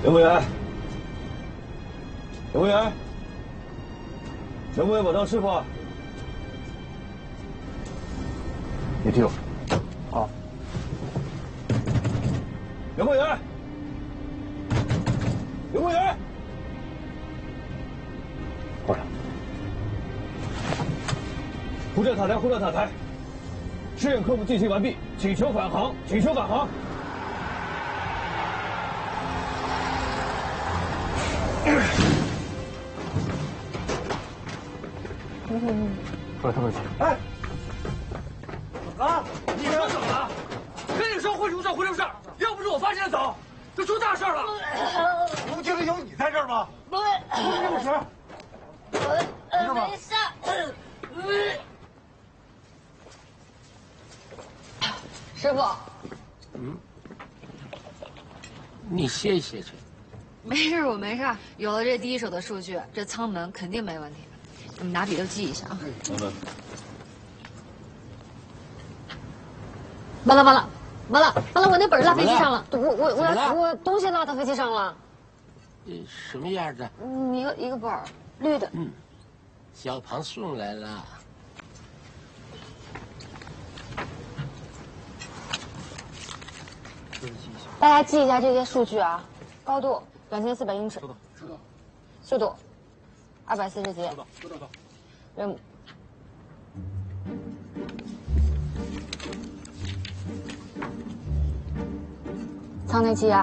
刘委员，刘委员，能不能保证师傅？ 你听我。 好。刘委员，刘委员， 过来。 护trận塔台，护trận塔台。试验科目进行完毕，请求返航，请求返航。 过来，他们去。 哎，啊！你们怎么了？跟你说回出事，回出事！要不是我发现的早，就出大事了。 吴经理有你在这儿吗？ 不， 有事？ 没事。师傅， 你歇歇去。 没事，我没事。有了这第一手的数据，这舱门肯定没问题。你们拿笔都记一下啊。完了！我那本落飞机上了，我东西落到飞机上了。 什么样的？ 一个本儿，绿的。 小庞送来了。 大家记一下这些数据啊：高度2400英尺，速度240节，任务。 舱内气压。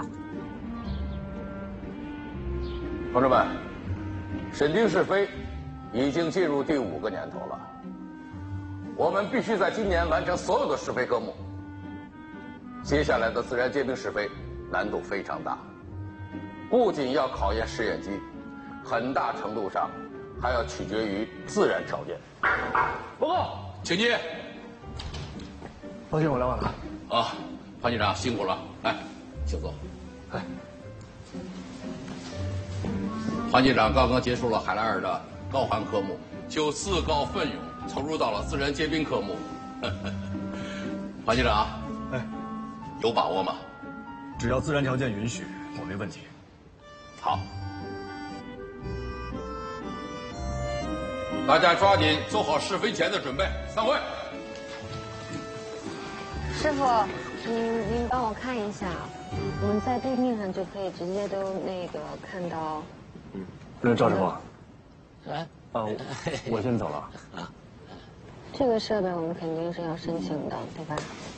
同志们，审定试飞已经进入第5个年头了，我们必须在今年完成所有的试飞科目。接下来的自然结冰试飞难度非常大，不仅要考验试验机，很大程度上还要取决于自然条件。报告，请进。 抱歉，我来晚了。 啊，潘局长辛苦了，来。 请坐。 哎， 潘局长刚刚结束了海拉尔的高寒科目，就自告奋勇投入到了自然结冰科目。潘局长， 哎， 有把握吗？ 只要自然条件允许，我没问题。 好，大家抓紧做好试飞前的准备。散会。 师傅，您帮我看一下。 我们在地面上就可以直接都看到。 赵师傅。 我先走了。 这个设备我们肯定是要申请的，对吧？